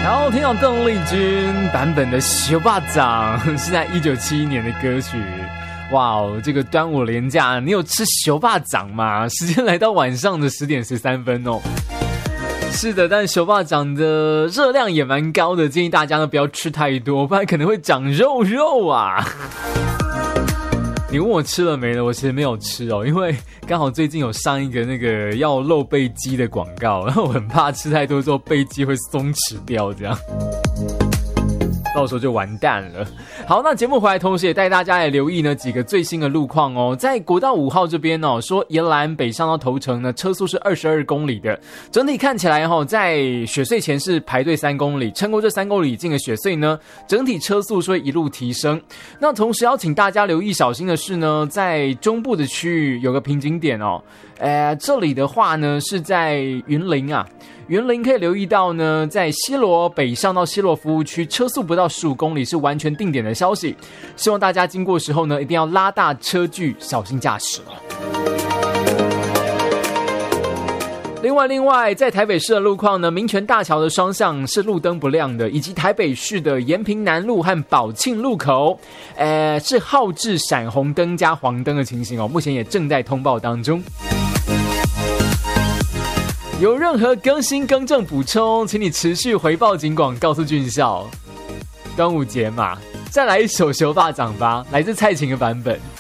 然后听到邓丽君版本的《小巴掌》是在1971年的歌曲。哇哦，这个端午连假你有吃小巴掌吗？时间来到晚上的10点13分哦。是的，但小巴掌的热量也蛮高的，建议大家呢不要吃太多，不然可能会长肉啊。你问我吃了没呢？我其实没有吃哦，因为刚好最近有上一个那个要露背肌的广告，然后我很怕吃太多之后背肌会松弛掉，这样到时候就完蛋了。好，那节目回来同时也带大家来留意呢几个最新的路况哦。在国道5号这边哦，说宜兰北上到头城呢，车速是22公里的，整体看起来在雪隧前是排队3公里，撑过这3公里进了雪隧呢，整体车速是会一路提升。那同时要请大家留意小心的是呢，在中部的区域有个瓶颈点哦，这里的话呢是在云林啊。云林可以留意到呢，在西螺北上到西螺服务区，车速不到15公里是完全定点的消息。希望大家经过时候呢，一定要拉大车距，小心驾驶哦。另外，在台北市的路况呢，民权大桥的双向是路灯不亮的，以及台北市的延平南路和宝庆路口，是号志闪红灯加黄灯的情形哦，目前也正在通报当中。有任何更新更正补充，请你持续回报警广，告诉俊孝。端午节嘛，再来一首《小巴掌》吧，来自蔡琴的版本。